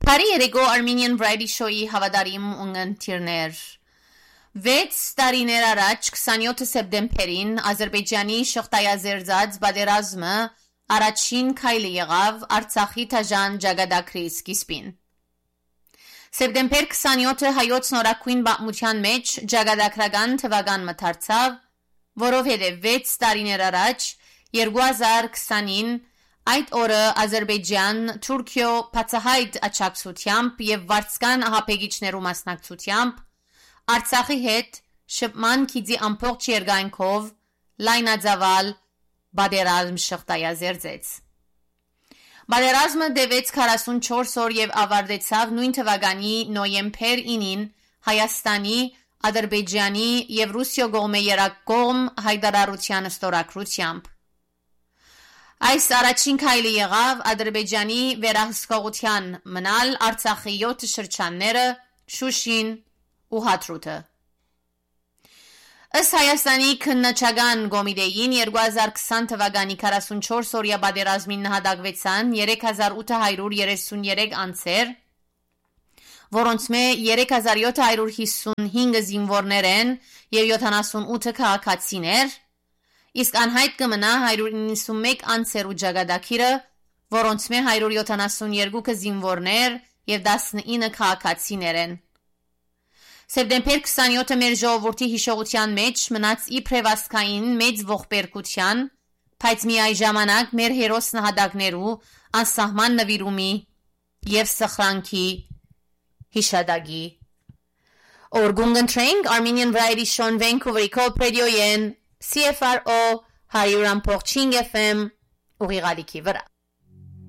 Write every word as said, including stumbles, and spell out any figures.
Բարի երեկո Armenian Variety Show-ի հավատարիմ ունգընտիրներ։ վեց տարիներ առաջ քսանյոթ սեպտեմբերին Ադրբեջանի շղթայազերծած պատերազմը առաջին քայլը եղավ Արցախի դաժան ճակատագրի սկիզբին։ Սեպտեմբեր քսանյոթը հայոց նորակույն պատմության մեջ ճակատագրական թվական մտարցավ, որովհետև վեց տարիներ առաջ երկու հազար քսանին այդ օրը Ադրբեջան, Թուրքիա բացահայտ աջակցությամբ եւ վարձկան ահաբեկիչներու մասնակցությամբ Արցախի հետ շփման քիդի ամբողջ երկայնքով լայնածավալ պատերազմ շղթայազերծեց։ Պատերազմը տևեց քառասունչորս օր եւ ավարտեցավ նույն թվականի նոյեմբեր ինին Հայաստանի, Ադրբեջանի եւ Ռուսիա կողմէ երակողմ հայտարարության ստորագրությամբ։ Այս առաջին քայլը եղավ Ադրբեջանի վերահսկողության մնալ Արցախի յոթ շրջանները, Շուշին ու Հադրութը։ Ըստ Հայաստանի քննչական կոմիտեին երկու հազար քսան թվականի քառասունչորս օրյա պատերազմին նահատակվեցան երեք հազար ութ հարյուր երեսունյերեք անձեր, որոնց մե երեք հազար յոթ հարյուր հիսունհինգ զինվորներ են եւ յոթանասունութ քաղաքացիներ, իսկ անհայտ կմնա հարյուր իննսունմեկ անձերու ճակատագիրը, որոնց մե հարյուր յոթանասունյերկու զինվորներ եւ տասնինը քաղաքացիներ են։ Սեպտեմբեր քսանյոթը մեր ժողովրդի հիշողության մեջ մնաց իբրև ազգային մեծ ողբերգության, բայց միայն ժամանակ մեր հերոս նահատակներու անսահման նվիրումի եւ սխրանքի հիշադակի։ Օրգունգընտրենք Armenian Variety Show Vancouver Corporation C F R O one hundred point five F M ուղիղալիքի վրա։